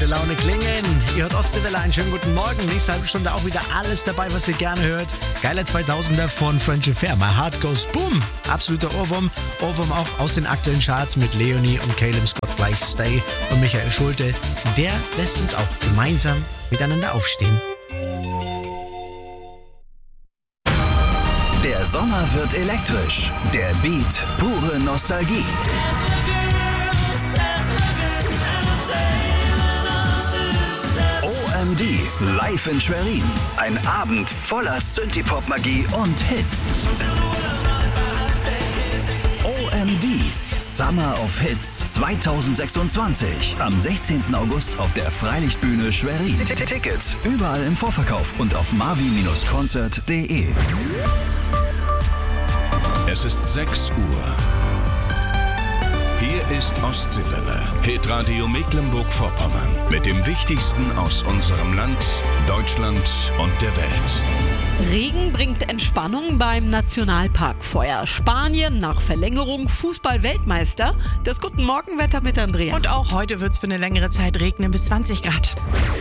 gute Laune klingen. Ihr hört Ostseewelle, einen schönen guten Morgen. Nächste halbe Stunde auch wieder alles dabei, was ihr gerne hört. Geiler 2000er von Friendship Fair. My Heart Goes Boom. Absoluter Ohrwurm. Ohrwurm auch aus den aktuellen Charts mit Leonie und Caleb Scott gleich Stay und Michael Schulte. Der lässt uns auch gemeinsam miteinander aufstehen. Der Sommer wird elektrisch. Der Beat, pure Nostalgie. OMD live in Schwerin. Ein Abend voller Synthie-Pop-Magie und Hits. OMDs Summer of Hits 2026. Am 16. August auf der Freilichtbühne Schwerin. Tickets überall im Vorverkauf und auf marvi-concert.de. Es ist 6 Uhr. Hier ist Ostseewelle, Hitradio Mecklenburg-Vorpommern. Mit dem Wichtigsten aus unserem Land, Deutschland und der Welt. Regen bringt Entspannung beim Nationalparkfeuer. Spanien nach Verlängerung Fußball-Weltmeister. Das Guten Morgenwetter mit Andrea. Und auch heute wird es für eine längere Zeit regnen, bis 20 Grad.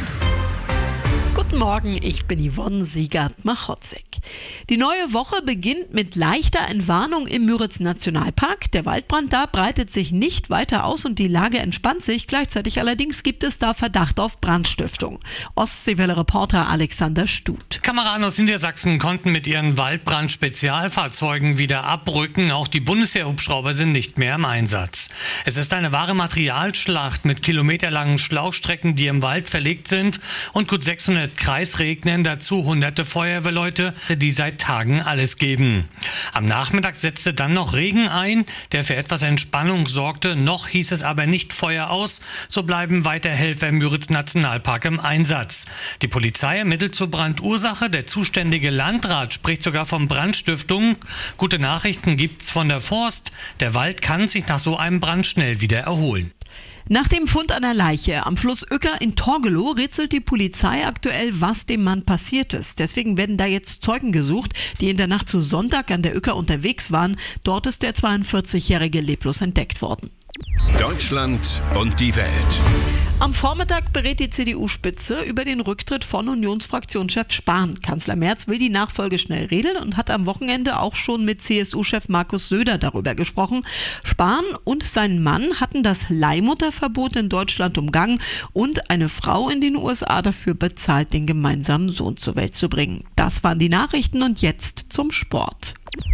Guten Morgen, ich bin Yvonne Siegert-Machotzek. Die neue Woche beginnt mit leichter Entwarnung im Müritz-Nationalpark. Der Waldbrand da breitet sich nicht weiter aus und die Lage entspannt sich. Gleichzeitig allerdings gibt es da Verdacht auf Brandstiftung. Ostseewelle-Reporter Alexander Stut. Kameraden aus Niedersachsen konnten mit ihren Waldbrand-Spezialfahrzeugen wieder abrücken. Auch die Bundeswehr-Hubschrauber sind nicht mehr im Einsatz. Es ist eine wahre Materialschlacht mit kilometerlangen Schlauchstrecken, die im Wald verlegt sind und gut 600 Kreisregnen, dazu hunderte Feuerwehrleute, die seit Tagen alles geben. Am Nachmittag setzte dann noch Regen ein, der für etwas Entspannung sorgte. Noch hieß es aber nicht Feuer aus, so bleiben weiter Helfer im Müritz-Nationalpark im Einsatz. Die Polizei ermittelt zur Brandursache, der zuständige Landrat spricht sogar von Brandstiftung. Gute Nachrichten gibt's von der Forst. Der Wald kann sich nach so einem Brand schnell wieder erholen. Nach dem Fund einer Leiche am Fluss Uecker in Torgelow rätselt die Polizei aktuell, was dem Mann passiert ist. Deswegen werden da jetzt Zeugen gesucht, die in der Nacht zu Sonntag an der Uecker unterwegs waren. Dort ist der 42-Jährige leblos entdeckt worden. Deutschland und die Welt. Am Vormittag berät die CDU-Spitze über den Rücktritt von Unionsfraktionschef Spahn. Kanzler Merz will die Nachfolge schnell regeln und hat am Wochenende auch schon mit CSU-Chef Markus Söder darüber gesprochen. Spahn und sein Mann hatten das Leihmutterverbot in Deutschland umgangen und eine Frau in den USA dafür bezahlt, den gemeinsamen Sohn zur Welt zu bringen. Das waren die Nachrichten und jetzt zum Sport.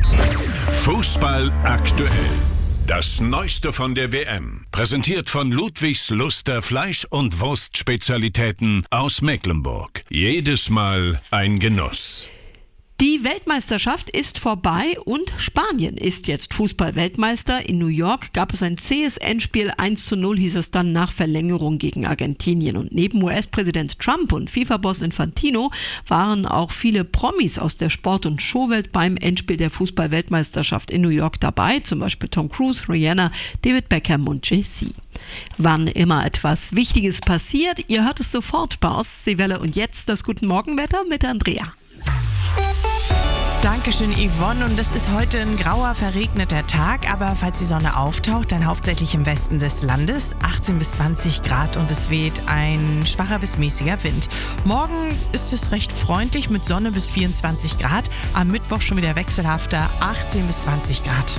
Fußball aktuell. Das Neueste von der WM. Präsentiert von Ludwigs Luster Fleisch- und Wurstspezialitäten aus Mecklenburg. Jedes Mal ein Genuss. Die Weltmeisterschaft ist vorbei und Spanien ist jetzt Fußball-Weltmeister. In New York gab es ein zähes Endspiel, 1:0 hieß es dann nach Verlängerung gegen Argentinien. Und neben US-Präsident Trump und FIFA-Boss Infantino waren auch viele Promis aus der Sport- und Showwelt beim Endspiel der Fußball-Weltmeisterschaft in New York dabei. Zum Beispiel Tom Cruise, Rihanna, David Beckham und Jay-Z. Wann immer etwas Wichtiges passiert, ihr hört es sofort bei Ostseewelle. Und jetzt das Guten Morgenwetter mit Andrea. Dankeschön, Yvonne. Und es ist heute ein grauer, verregneter Tag. Aber falls die Sonne auftaucht, dann hauptsächlich im Westen des Landes. 18 bis 20 Grad und es weht ein schwacher bis mäßiger Wind. Morgen ist es recht freundlich mit Sonne bis 24 Grad. Am Mittwoch schon wieder wechselhafter, 18 bis 20 Grad.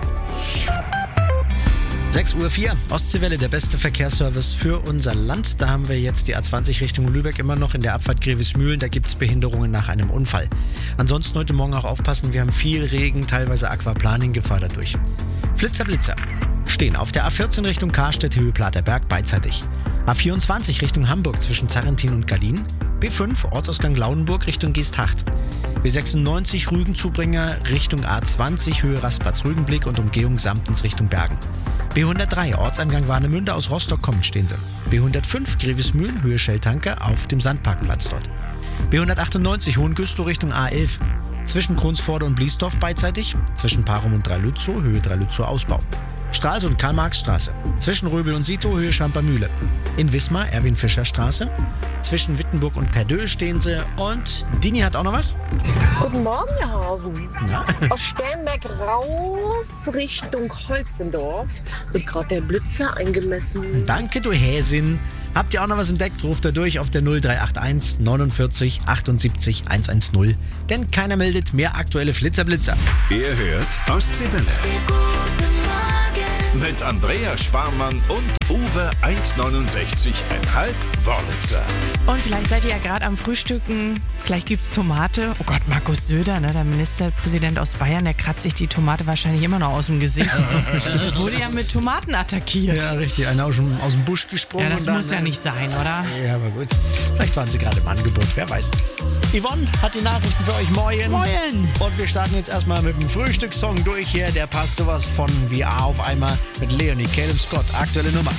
6:04 Uhr, Ostseewelle, der beste Verkehrsservice für unser Land. Da haben wir jetzt die A20 Richtung Lübeck immer noch in der Abfahrt Grevesmühlen. Da gibt es Behinderungen nach einem Unfall. Ansonsten heute Morgen auch aufpassen, wir haben viel Regen, teilweise Aquaplaning-Gefahr dadurch. Blitzer stehen auf der A14 Richtung Karstedt, Höhe Platerberg beidseitig. A24 Richtung Hamburg zwischen Zarrentin und Gallien. B5 Ortsausgang Lauenburg Richtung Geesthacht. B96 Rügenzubringer Richtung A20 Höhe Rastplatz-Rügenblick und Umgehung Samtens Richtung Bergen. B103 Ortseingang Warnemünde aus Rostock kommend stehen sie. B105 Grevesmühlen Höhe Schelltanke auf dem Sandparkplatz dort. B198 Hohengüstrow Richtung A11. Zwischen Kronsforde und Bliesdorf beidseitig. Zwischen Parum und Drei-Lützow Höhe Drei-Lützow Ausbau. Stralsund Karl-Marx-Straße. Zwischen Röbel und Sito Höhe Schampermühle. In Wismar Erwin-Fischer-Straße. Zwischen Wittenburg und Perdöhl stehen sie. Und Dini hat auch noch was? Guten Morgen, Herr Hasen. Aus Sternberg raus Richtung Holzendorf wird gerade der Blitzer eingemessen. Danke, du Häsin. Habt ihr auch noch was entdeckt? Ruft da durch auf der 0381 49 78 110. Denn keiner meldet mehr aktuelle Flitzer-Blitzer. Ihr hört Ostseewelle. Mit Andrea Sparmann und Uwe 1,69,5 Wörlitzer. Und vielleicht seid ihr ja gerade am Frühstücken, vielleicht gibt's Tomate. Oh Gott, Markus Söder, ne, der Ministerpräsident aus Bayern, der kratzt sich die Tomate wahrscheinlich immer noch aus dem Gesicht. Der wurde ja mit Tomaten attackiert. Ja, richtig. Einer aus dem Busch gesprungen. Ja, das und dann, muss ja nicht sein, oder? Ja, aber gut. Vielleicht waren sie gerade im Angebot, wer weiß. Yvonne hat die Nachrichten für euch. Moin. Moin. Und wir starten jetzt erstmal mit dem Frühstückssong durch hier. Der passt sowas von wie A auf einmal mit Leonie Caleb Scott. Aktuelle Nummer.